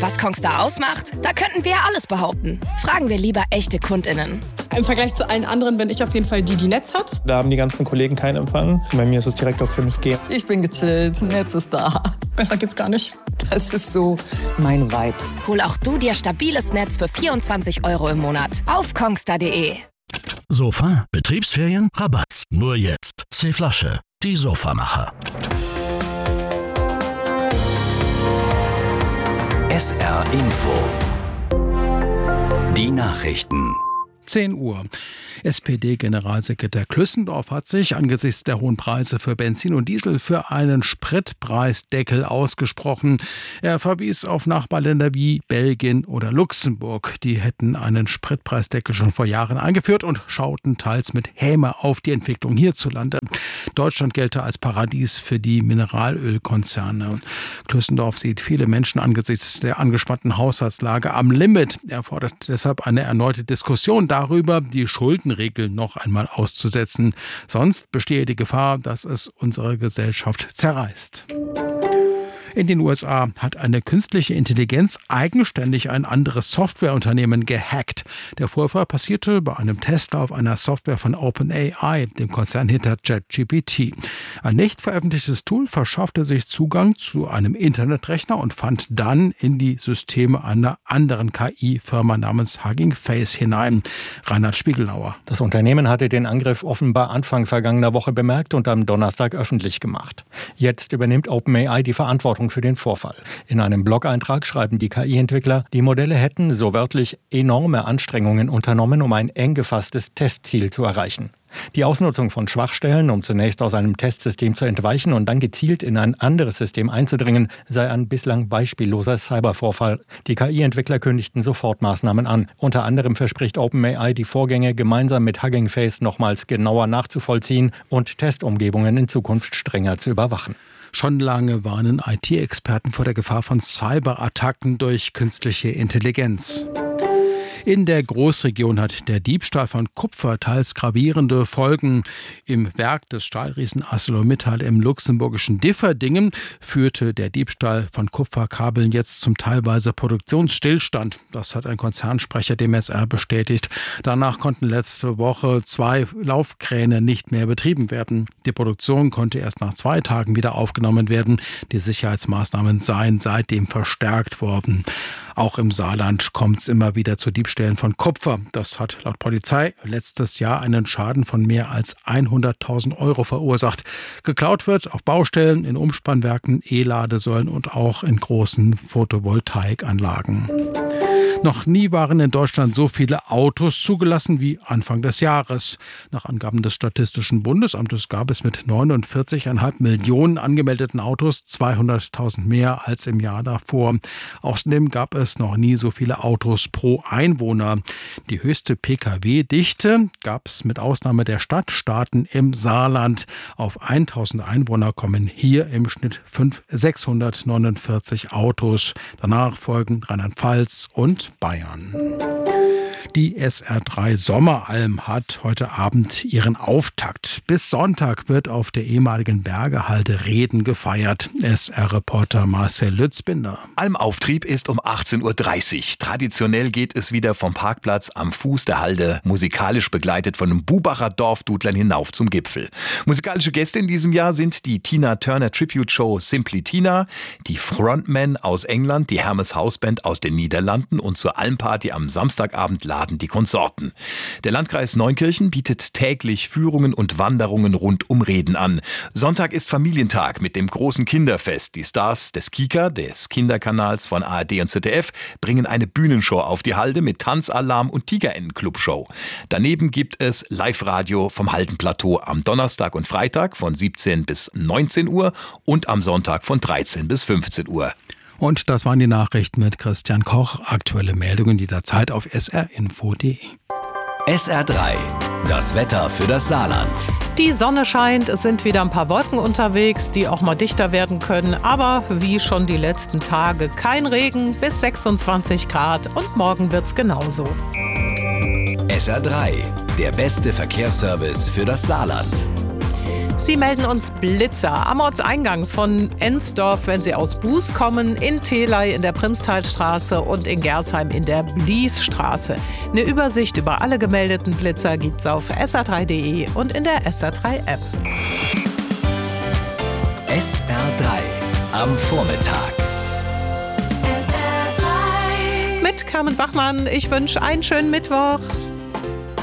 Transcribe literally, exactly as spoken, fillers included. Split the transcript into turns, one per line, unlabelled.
Was Kongstar ausmacht? Da könnten wir alles behaupten. Fragen wir lieber echte KundInnen.
Im Vergleich zu allen anderen bin ich auf jeden Fall die, die Netz hat.
Da haben die ganzen Kollegen keinen Empfang. Bei mir ist es direkt auf fünf G.
Ich bin gechillt, Netz ist da.
Besser geht's gar nicht.
Das ist so mein Vibe.
Hol auch du dir stabiles Netz für vierundzwanzig Euro im Monat auf kongstar punkt de.
Sofa, Betriebsferien, Rabatt. Nur jetzt. C-Flasche, die Sofamacher.
S R Info. Die Nachrichten.
zehn Uhr. S P D-Generalsekretär Klüssendorf hat sich angesichts der hohen Preise für Benzin und Diesel für einen Spritpreisdeckel ausgesprochen. Er verwies auf Nachbarländer wie Belgien oder Luxemburg. Die hätten einen Spritpreisdeckel schon vor Jahren eingeführt und schauten teils mit Häme auf die Entwicklung hierzulande. Deutschland gelte als Paradies für die Mineralölkonzerne. Klüssendorf sieht viele Menschen angesichts der angespannten Haushaltslage am Limit. Er fordert deshalb eine erneute Diskussion darüber, die Schuldenregeln noch einmal auszusetzen. Sonst bestehe die Gefahr, dass es unsere Gesellschaft zerreißt. In den U S A hat eine künstliche Intelligenz eigenständig ein anderes Softwareunternehmen gehackt. Der Vorfall passierte bei einem Testlauf einer Software von OpenAI, dem Konzern hinter ChatGPT. Ein nicht veröffentlichtes Tool verschaffte sich Zugang zu einem Internetrechner und fand dann in die Systeme einer anderen K I-Firma namens Hugging Face hinein. Reinhard Spiegelnauer.
Das Unternehmen hatte den Angriff offenbar Anfang vergangener Woche bemerkt und am Donnerstag öffentlich gemacht. Jetzt übernimmt OpenAI die Verantwortung für den Vorfall. In einem Blog-Eintrag schreiben die K I-Entwickler, die Modelle hätten, so wörtlich, enorme Anstrengungen unternommen, um ein eng gefasstes Testziel zu erreichen. Die Ausnutzung von Schwachstellen, um zunächst aus einem Testsystem zu entweichen und dann gezielt in ein anderes System einzudringen, sei ein bislang beispielloser Cybervorfall. Die K I-Entwickler kündigten sofort Maßnahmen an. Unter anderem verspricht OpenAI, die Vorgänge gemeinsam mit Hugging Face nochmals genauer nachzuvollziehen und Testumgebungen in Zukunft strenger zu überwachen.
Schon lange warnen I T-Experten vor der Gefahr von Cyberattacken durch künstliche Intelligenz. In der Großregion hat der Diebstahl von Kupfer teils gravierende Folgen. Im Werk des Stahlriesen ArcelorMittal im luxemburgischen Differdingen führte der Diebstahl von Kupferkabeln jetzt zum teilweise Produktionsstillstand. Das hat ein Konzernsprecher dem S R bestätigt. Danach konnten letzte Woche zwei Laufkräne nicht mehr betrieben werden. Die Produktion konnte erst nach zwei Tagen wieder aufgenommen werden. Die Sicherheitsmaßnahmen seien seitdem verstärkt worden. Auch im Saarland kommt es immer wieder zu Diebstählen von Kupfer. Das hat laut Polizei letztes Jahr einen Schaden von mehr als hunderttausend Euro verursacht. Geklaut wird auf Baustellen, in Umspannwerken, E-Ladesäulen und auch in großen Photovoltaikanlagen. Noch nie waren in Deutschland so viele Autos zugelassen wie Anfang des Jahres. Nach Angaben des Statistischen Bundesamtes gab es mit neunundvierzig Komma fünf Millionen angemeldeten Autos zweihunderttausend mehr als im Jahr davor. Außerdem gab es noch nie so viele Autos pro Einwohner. Die höchste P K W-Dichte gab es mit Ausnahme der Stadtstaaten im Saarland. Auf tausend Einwohner kommen hier im Schnitt sechshundertneunundvierzig Autos. Danach folgen Rheinland-Pfalz und Bayern. Die S R drei Sommeralm hat heute Abend ihren Auftakt. Bis Sonntag wird auf der ehemaligen Bergehalde Reden gefeiert. S R-Reporter Marcel Lützbinder.
Almauftrieb ist um achtzehn Uhr dreißig. Traditionell geht es wieder vom Parkplatz am Fuß der Halde, musikalisch begleitet von den Bubacher Dorfdudlern hinauf zum Gipfel. Musikalische Gäste in diesem Jahr sind die Tina Turner Tribute Show Simply Tina, die Frontmen aus England, die Hermes Hausband aus den Niederlanden und zur Almparty am Samstagabend laden die Konsorten. Der Landkreis Neunkirchen bietet täglich Führungen und Wanderungen rund um Reden an. Sonntag ist Familientag mit dem großen Kinderfest. Die Stars des Kika, des Kinderkanals von A R D und Z D F, bringen eine Bühnenshow auf die Halde mit Tanzalarm und Tigerennen-Clubshow. Daneben gibt es Live-Radio vom Haldenplateau am Donnerstag und Freitag von siebzehn bis neunzehn Uhr und am Sonntag von dreizehn bis fünfzehn Uhr.
Und das waren die Nachrichten mit Christian Koch. Aktuelle Meldungen jederzeit auf s r info punkt de.
S R drei, das Wetter für das Saarland.
Die Sonne scheint, es sind wieder ein paar Wolken unterwegs, die auch mal dichter werden können. Aber wie schon die letzten Tage, kein Regen bis sechsundzwanzig Grad und morgen wird's genauso.
S R drei, der beste Verkehrsservice für das Saarland.
Sie melden uns Blitzer am Ortseingang von Ensdorf, wenn Sie aus Buß kommen, in Theley in der Primstalstraße und in Gersheim in der Bliesstraße. Eine Übersicht über alle gemeldeten Blitzer gibt's auf S R drei punkt de und in der S R drei App.
S R drei am Vormittag.
Mit Carmen Bachmann, ich wünsche einen schönen Mittwoch.